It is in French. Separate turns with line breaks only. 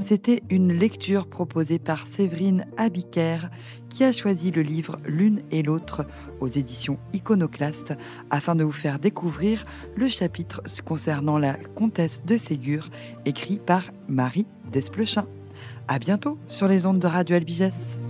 C'était une lecture proposée par Séverine Abiker qui a choisi le livre L'une et l'autre aux éditions Iconoclaste afin de vous faire découvrir le chapitre concernant la comtesse de Ségur écrit par Marie Desplechin. À bientôt sur les ondes de Radio Albiges.